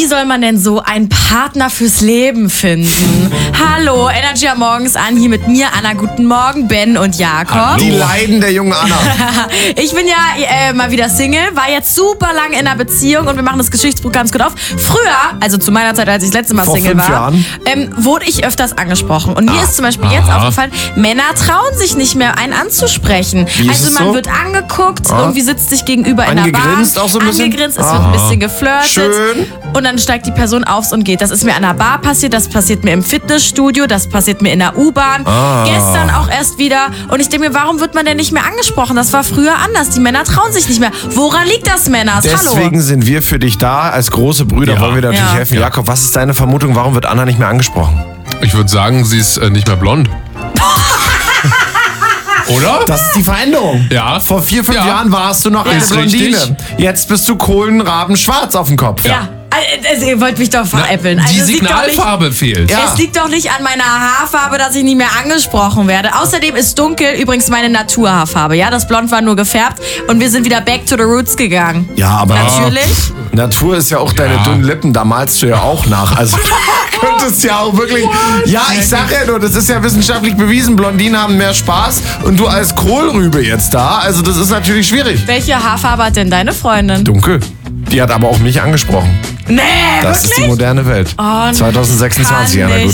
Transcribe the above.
Wie soll man denn so einen Partner fürs Leben finden? Hallo, Energy am Morgen ist an, hier mit mir, Anna. Guten Morgen, Ben und Jakob. Hallo. Die Leiden der jungen Anna. Ich bin ja mal wieder Single, war jetzt super lang in einer Beziehung und wir machen das Geschichtsbuch ganz gut auf. Früher, also zu meiner Zeit, als ich das letzte Mal Single war, wurde ich öfters angesprochen. Und mir ist zum Beispiel jetzt aufgefallen, Männer trauen sich nicht mehr, einen anzusprechen. Also man wird angeguckt, irgendwie sitzt sich gegenüber in der Bar. Angegrinst auch so ein bisschen? Angegrinst, es wird ein bisschen geflirtet. Schön. Und dann steigt die Person auf und geht. Das ist mir an der Bar passiert, das passiert mir im Fitnessstudio, das passiert mir in der U-Bahn. Gestern auch erst wieder. Und ich denke mir, warum wird man denn nicht mehr angesprochen? Das war früher anders. Die Männer trauen sich nicht mehr. Woran liegt das, Männers? Deswegen sind wir für dich da. Als große Brüder wollen wir dir natürlich helfen. Jakob, was ist deine Vermutung? Warum wird Anna nicht mehr angesprochen? Ich würde sagen, sie ist nicht mehr blond. Oder? Das ist die Veränderung. Ja. Vor 4-5 Jahren warst du noch eine Blondine. Richtig. Jetzt bist du kohlenrabenschwarz auf dem Kopf. Ja. Also, ihr wollt mich doch veräppeln. Die Signalfarbe fehlt. Ja. Es liegt doch nicht an meiner Haarfarbe, dass ich nicht mehr angesprochen werde. Außerdem ist dunkel übrigens meine Naturhaarfarbe. Ja, das Blond war nur gefärbt und wir sind wieder back to the roots gegangen. Ja, aber natürlich. Natur ist ja auch deine dünnen Lippen. Da malst du ja auch nach. Also könntest ja auch wirklich... Ja, ich sag ja nur, das ist ja wissenschaftlich bewiesen. Blondinen haben mehr Spaß und du als Kohlrübe jetzt da. Also das ist natürlich schwierig. Welche Haarfarbe hat denn deine Freundin? Dunkel. Die hat aber auch mich angesprochen. Nee, das wirklich? ist die moderne Welt. 2026, Anna, gut.